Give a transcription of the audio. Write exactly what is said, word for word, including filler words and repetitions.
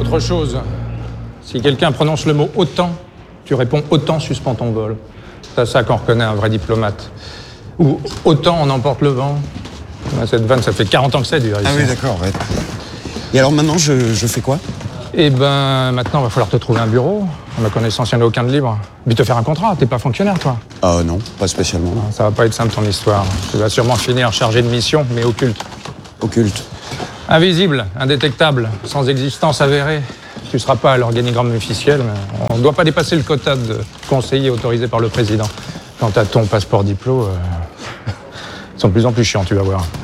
autre chose. Si quelqu'un prononce le mot « autant », tu réponds « autant suspend ton vol ». C'est à ça qu'on reconnaît un vrai diplomate. Ou « autant on emporte le vent ». Cette vanne, ça fait quarante ans que ça dure ici. Ah oui, d'accord, ouais. Et alors maintenant, je, je fais quoi? Eh ben, maintenant, il va falloir te trouver un bureau. À ma connaissance, il n'y en a aucun de libre. Puis te faire un contrat, t'es pas fonctionnaire, toi. Ah non, pas spécialement. Non, ça va pas être simple, ton histoire. Tu vas sûrement finir chargé de mission, mais occulte. Occulte. Invisible, indétectable, sans existence avérée. Tu seras pas à l'organigramme officiel, mais on ne doit pas dépasser le quota de conseillers autorisés par le président. Quant à ton passeport diplo, euh... ils sont de plus en plus chiants, tu vas voir.